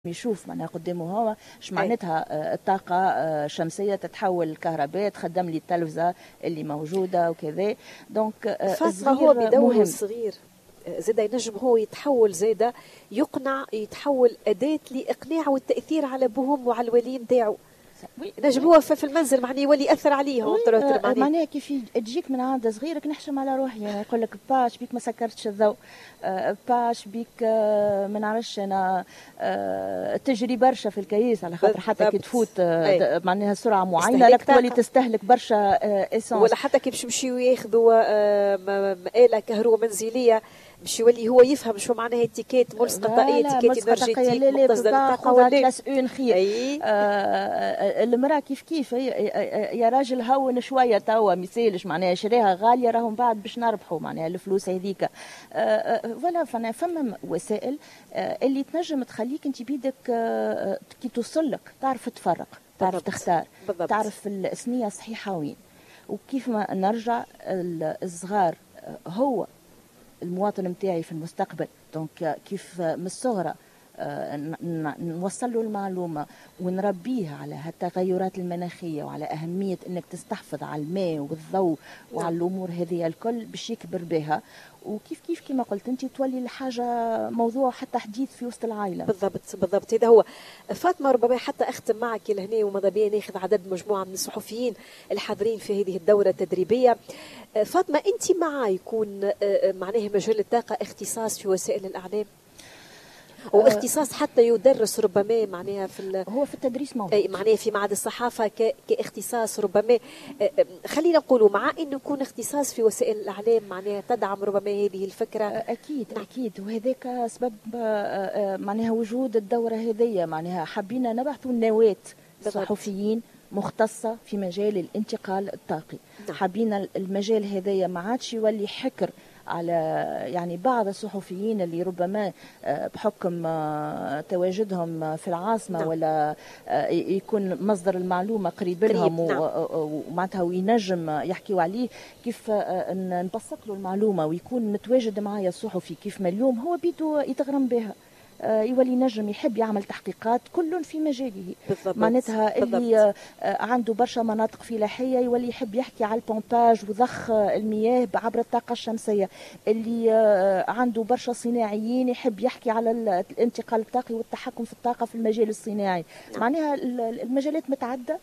يشوف معناها قدامه هو ايش معناتها الطاقة الشمسية تتحول كهرباء، تخدم لي التلفزة اللي موجودة وكذا. دونك فاطمة هو بدوره الصغير زاد ينجم هو يتحول زاده يتحول أداة لإقناع والتأثير على بوهم وعلى الواليين نتاعو. نجم هو في المنزل معناه يولي ياثر عليهم. معناها كيف تجيك من عند صغيرك نحشم على روحي، يعني يقول لك باش بيك ما سكرتش الضوء، باش بيك ما نعرفش انا تجري برشا في الكيس على خاطر حتى كي تفوت معناها سرعه معينه لك تولي تستهلك برشا اسانس، ولا حتى كي باش يمشيو ياخذوا آلة كهرباء منزليه باش يولي هو يفهم شو معناها اتيكيت ملصقه اتيكيت انرجيتيك متصدر الطاقه ولا كلاس اون خير. المراه كيف يا راجل هون شويه توا مثالش معناها شريها غاليه راهم بعد باش نربحوا معناها الفلوس هذيك. فوالا فما وسائل اللي تنجم تخليك انت بيدك كي توصل لك تعرف تفرق، تعرف تختار، تعرف الثنيه صحيحه وين. وكيف ما نرجع الصغار هو المواطن متاعي في المستقبل، دونك كيف من الصغرى نوصل له المعلومة ونربيه على هالتغيرات المناخية وعلى أهمية أنك تستحفظ على الماء والضوء وعلى الأمور هذه الكل باش يكبر بها. وكيف كما قلت انت تولي الحاجه موضوع حتى حديث في وسط العائله. بالضبط هذا هو. فاطمه ربما حتى اختم معك لهنا وماذا بيا ناخذ عدد مجموعه من الصحفيين الحاضرين في هذه الدوره التدريبيه. فاطمه انت مع يكون معناها مجال الطاقه اختصاص في وسائل الاعلام واختصاص حتى يدرس ربما معناها هو في التدريس موجود معناها في معهد الصحافه كاختصاص ربما خلينا نقولوا مع انه يكون اختصاص في وسائل الاعلام معناها تدعم ربما هذه الفكره. اكيد وهذاك سبب معناها وجود الدوره هذه، معناها حبينا نبعثوا النواه صحفيين مختصه في مجال الانتقال الطاقي. حبينا المجال هذايا ما عادش يولي حكر على يعني بعض الصحفيين اللي ربما بحكم تواجدهم في العاصمة ولا يكون مصدر المعلومة قريب لهم ومعناتها وينجم يحكيوا عليه. كيف نبسط له المعلومة ويكون متواجد معايا الصحفي كيف ما اليوم هو بيدو يتغرم بها، يولي نجم يحب يعمل تحقيقات كل في مجاله. معناتها اللي عنده برشا مناطق فلاحيه يولي يحب يحكي على البومباج وضخ المياه عبر الطاقه الشمسيه، اللي عنده برشا صناعيين يحب يحكي على الانتقال الطاقي والتحكم في الطاقه في المجال الصناعي. معناها المجالات متعدده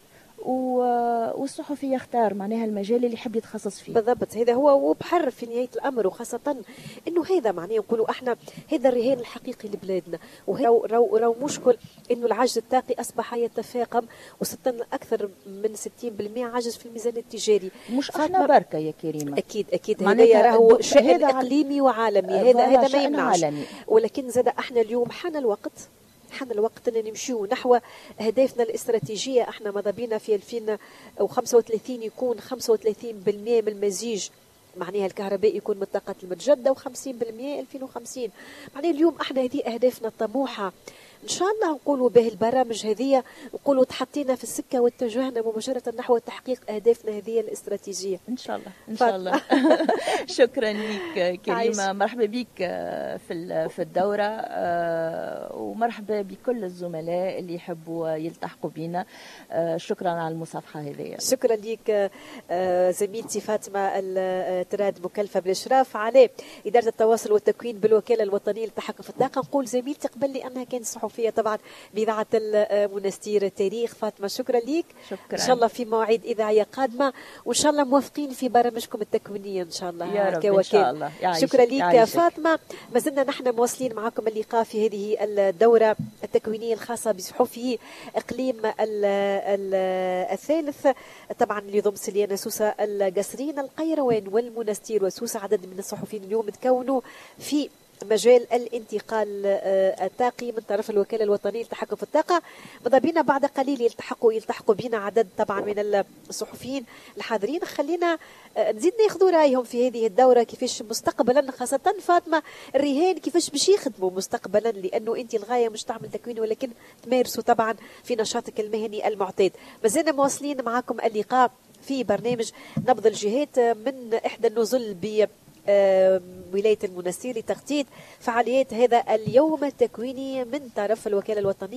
والصحفي يختار معناها المجال اللي يحب يتخصص فيه. بالضبط هذا هو وبحر في نهايه الامر، وخاصه انه هذا معناه نقولوا احنا هذا الرهان الحقيقي لبلادنا. وراو مشكل انه العجز الطاقي اصبح يتفاقم وصلنا اكثر من 60% عجز في الميزان التجاري. مش احنا بركه يا كريمه، اكيد هذا راهو شأن اقليمي وعالمي، هذا ما يمنعش، ولكن زاد احنا اليوم حان الوقت ان نمشيو نحو اهدافنا الاستراتيجيه. احنا ماذا بينا في 2035 يكون 35% من المزيج معناها الكهرباء يكون من الطاقات المتجدده و50% 2050. معناها اليوم احنا هذه اهدافنا الطموحه ان شاء الله نقولوا به البرامج هذه نقولوا تحطينا في السكه واتجهنا مباشره نحو تحقيق اهدافنا هذه الاستراتيجيه ان شاء الله. شكرا لك كريمه، مرحبا بك في الدوره ومرحبا بكل الزملاء اللي يحبوا يلتحقوا بنا. شكرا على المصافحه هذه. شكرا لك زميلتي فاطمه التراد مكلفه بالاشراف على اداره التواصل والتكوين بالوكاله الوطنيه للتحكم في الطاقه. نقول زميلتي قبل لي انها كانت صحفيه طبعا بإذاعة المنستير التاريخ. فاطمة شكرا لك. شكرا. إن شاء الله في مواعيد إذاعية قادمة وإن شاء الله موافقين في برامجكم التكوينية إن شاء الله يا رب إن شاء الله. شكرا لك فاطمة. ما زلنا نحن مواصلين معكم اللقاء في هذه الدورة التكوينية الخاصة بصحفي إقليم الثالث طبعا اللي يضم سليانة سوسة القصرين القيروان والمنستير وسوسة. عدد من الصحفيين اليوم تكونوا في مجال الانتقال الطاقي من طرف الوكالة الوطنية للتحكم في الطاقة. ماذا بينا بعد قليل يلتحقوا بنا عدد طبعا من الصحفيين الحاضرين. خلينا نزيد ناخذوا رايهم في هذه الدورة كيفاش مستقبلا، خاصة فاطمة الرهان كيفاش باش يخدموا مستقبلا، لأنه أنت الغاية مش تعمل تكوين ولكن تمارسوا طبعا في نشاطك المهني المعتاد. مازلنا مواصلين معكم اللقاء في برنامج نبض الجهات من إحدى النزل ولاية المنستير لتغطية فعاليات هذا اليوم التكويني من طرف الوكالة الوطنية